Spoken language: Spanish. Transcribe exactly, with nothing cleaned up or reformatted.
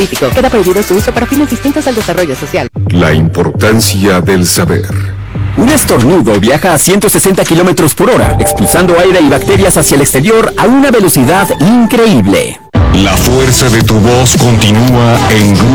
Queda prohibido su uso para fines distintos al desarrollo social. La importancia del saber. Un estornudo viaja a ciento sesenta kilómetros por hora, expulsando aire y bacterias hacia el exterior a una velocidad increíble. La fuerza de tu voz continúa en